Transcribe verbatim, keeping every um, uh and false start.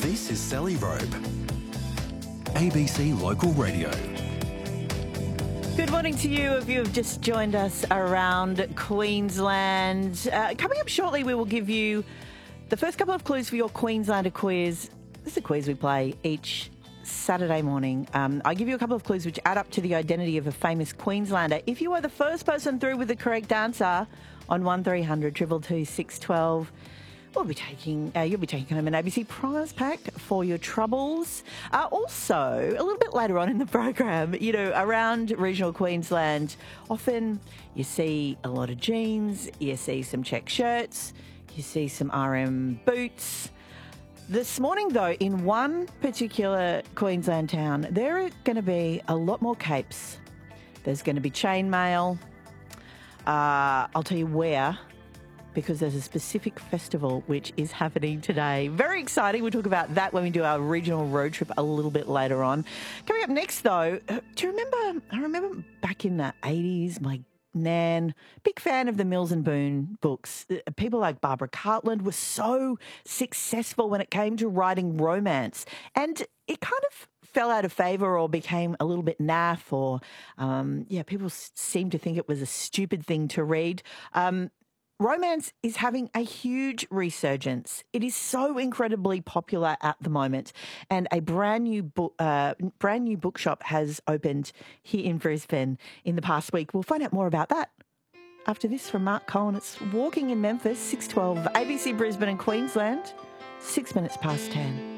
This is Sally Robe, A B C Local Radio. Good morning to you if you have just joined us around Queensland. Uh, coming up shortly, we will give you the first couple of clues for your Queenslander quiz. This is a quiz we play each Saturday morning. Um, I give you a couple of clues which add up to the identity of a famous Queenslander. If you are the first person through with the correct answer on one three hundred two two two six one two, we'll be taking, uh, you'll be taking home an A B C prize pack for your troubles. Uh, also, a little bit later on in the program, you know, around regional Queensland, often you see a lot of jeans, you see some check shirts, you see some R M boots. This morning, though, in one particular Queensland town, there are going to be a lot more capes. There's going to be chainmail. Uh, I'll tell you where, because there's a specific festival which is happening today. Very exciting. We'll talk about that when we do our regional road trip a little bit later on. Coming up next, though, do you remember, I remember back in the eighties, my Nan, big fan of the Mills and Boon books. People like Barbara Cartland were so successful when it came to writing romance. And it kind of fell out of favour or became a little bit naff or, um, yeah, people seemed to think it was a stupid thing to read. Um, Romance is having a huge resurgence. It is so incredibly popular at the moment, and a brand new book, uh, brand new bookshop has opened here in Brisbane in the past week. We'll find out more about that after this from Mark Cohen. It's Walking in Memphis, six twelve, A B C Brisbane and Queensland, six minutes past ten.